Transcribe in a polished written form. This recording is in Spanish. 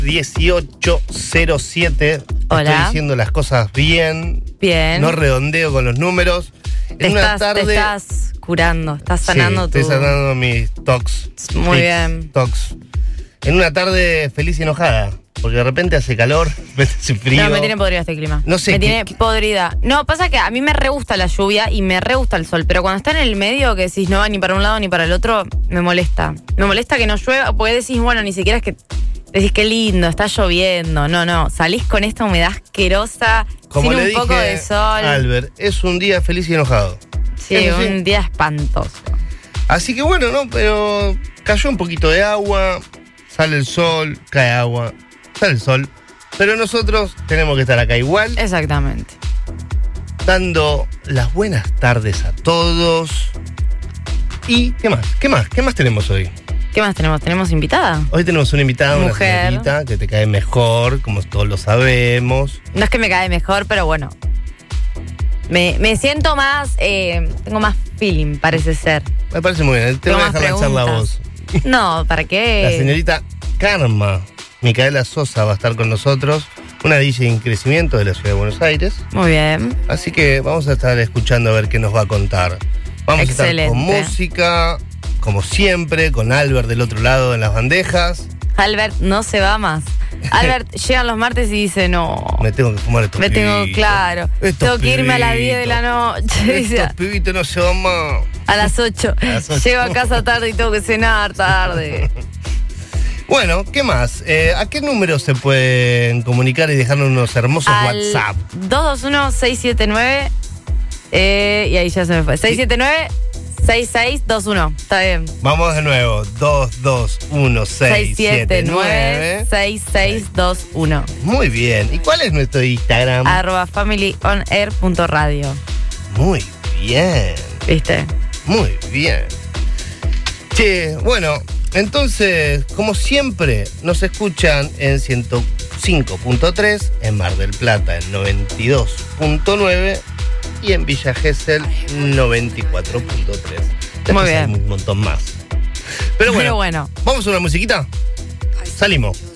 1807. Hola. Estoy diciendo las cosas bien. Bien. No redondeo con los números. Te estás curando, estás sanando Estoy sanando mis tocs. Muy bien. Tocs. En una tarde feliz y enojada. Porque de repente hace calor, hace frío. No, me tiene podrida este clima. No sé. Me tiene podrida. No, pasa que a mí me re gusta la lluvia y me re gusta el sol, pero cuando está en el medio, que decís no va ni para un lado ni para el otro, me molesta. Me molesta que no llueva, porque decís, bueno, ni siquiera es que decís qué lindo, está lloviendo. No, salís con esta humedad asquerosa, Como sin le un dije, poco de sol. Albert, es un día feliz y enojado. Sí, un día espantoso. Así que bueno, ¿no? Pero cayó un poquito de agua, sale el sol, cae agua, sale el sol. Pero nosotros tenemos que estar acá igual. Exactamente. Dando las buenas tardes a todos. ¿Y qué más? ¿Qué más tenemos hoy? ¿Qué más tenemos? ¿Tenemos invitada? Hoy tenemos una invitada, Mujer. una señorita que te cae mejor, como todos lo sabemos. No es que me cae mejor, pero bueno. Me siento más, tengo más feeling, parece ser. Me parece muy bien. Te Tengo voy a más dejar lanzar la voz. No, ¿para qué? La señorita Karma Micaela Sosa va a estar con nosotros, una DJ en crecimiento de la ciudad de Buenos Aires. Muy bien. Así que vamos a estar escuchando a ver qué nos va a contar. Vamos Excelente. a estar con música, como siempre, con Albert del otro lado en las bandejas. Albert no se va más. Albert llegan los martes y dice, no. Me tengo que fumar estos pibitos. Claro. Tengo que irme a las 10 de la noche. Estos pibitos no se van más. A las 8. A las 8. Llego a casa tarde y tengo que cenar tarde. Bueno, ¿qué más? ¿A qué número se pueden comunicar y dejarnos unos hermosos WhatsApp? 221-679. Y ahí ya se me fue. 679-6621. Está bien. Vamos de nuevo. 221-679. 621. Muy bien. ¿Y cuál es nuestro Instagram? @familyonair.radio. Muy bien. ¿Viste? Muy bien. Che, bueno, entonces, como siempre, nos escuchan en 105.3, en Mar del Plata en 92.9 y en Villa Gesell 94.3. Muy bien. Hay un montón más. Pero bueno, bueno. ¿vamos a una musiquita? Salimos.